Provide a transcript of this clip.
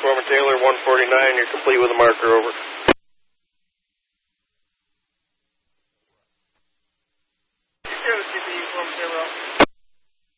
Foreman Taylor, 149. You're complete with a marker, over. CPE, Foreman Taylor.